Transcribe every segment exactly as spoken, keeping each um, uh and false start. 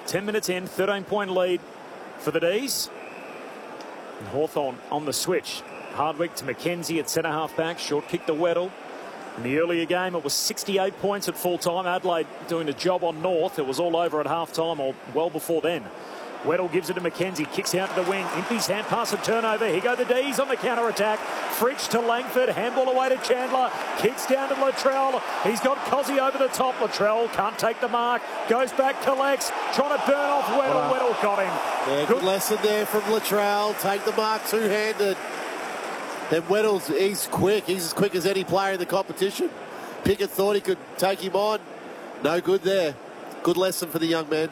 ten minutes in, thirteen point lead for the D's. And Hawthorn on the switch. Hardwick to McKenzie at centre half back. Short kick to Weddle. In the earlier game, it was sixty-eight points at full time. Adelaide doing a job on North. It was all over at half time or well before then. Weddle gives it to McKenzie, kicks out to the wing. Impey's hand pass and turnover. Here go the D's on the counter-attack. Fritsch to Langford, handball away to Chandler. Kicks down to Latrell. He's got Cozzy over the top. Latrell can't take the mark. Goes back, collects, trying to burn off Weddle. Wow. Weddle got him. Yeah, good, good lesson there from Latrell. Take the mark two-handed. Then Weddle's, he's quick. He's as quick as any player in the competition. Pickett thought he could take him on. No good there. Good lesson for the young man.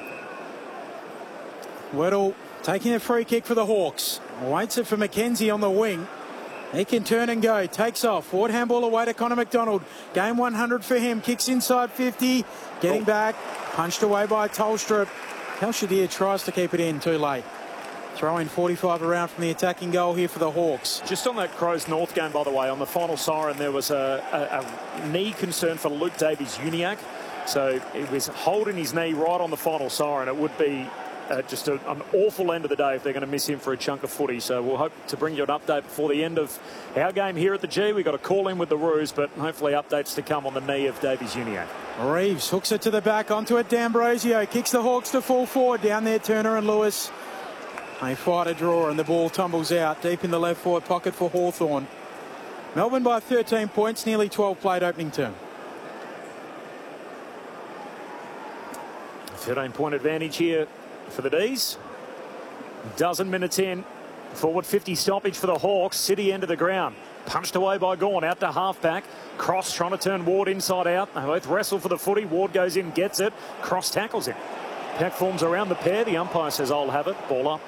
Weddle taking a free kick for the Hawks. Waits it for McKenzie on the wing. He can turn and go. Takes off. Forward handball away to Connor McDonald. Game one hundred for him. Kicks inside fifty. Getting oh. back. Punched away by Tolstrup. Kalshadir tries to keep it in. Too late. Throwing forty-five around from the attacking goal here for the Hawks. Just on that Crows North game, by the way, on the final siren, there was a, a, a knee concern for Luke Davies-Uniacke. So he was holding his knee right on the final siren. It would be Uh, just a, an awful end of the day if they're going to miss him for a chunk of footy. So we'll hope to bring you an update before the end of our game here at the G. We've got a call in with the Roos, but hopefully updates to come on the knee of Davies-Uniacke. Reeves hooks it to the back, onto it D'Ambrosio. Kicks the Hawks to full forward. Down there Turner and Lewis. They fight a draw and the ball tumbles out deep in the left forward pocket for Hawthorn. Melbourne by thirteen points, nearly twelve played opening term. thirteen point advantage here for the D's. Dozen minutes in. Forward fifty stoppage for the Hawks. City end of the ground. Punched away by Gawn. Out to half-back. Cross trying to turn Ward inside out. They both wrestle for the footy. Ward goes in, gets it. Cross tackles him. Pack forms around the pair. The umpire says, I'll have it. Ball up.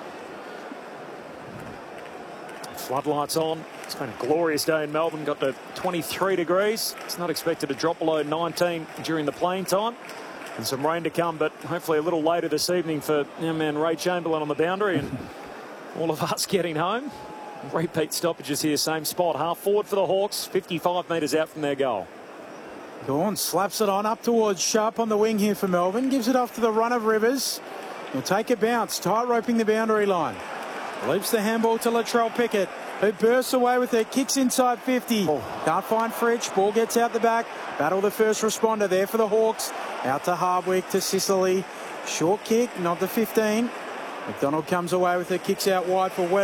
Floodlights on. It's been a glorious day in Melbourne. Got to twenty-three degrees. It's not expected to drop below nineteen during the playing time. And some rain to come, but hopefully a little later this evening for young man Ray Chamberlain on the boundary and all of us getting home. Repeat stoppages here, same spot. Half forward for the Hawks, fifty-five metres out from their goal. Gawn slaps it on up towards Sharp on the wing here for Melbourne. Gives it off to the run of Rivers. He'll take a bounce, tight roping the boundary line. Leaps the handball to Latrell Pickett, who bursts away with it, kicks inside fifty. Oh. Can't find Fritsch, ball gets out the back. Battle the first responder there for the Hawks. Out to Hardwick, to Sicily. Short kick, not the fifteen. McDonald comes away with it, kicks out wide for Weddle.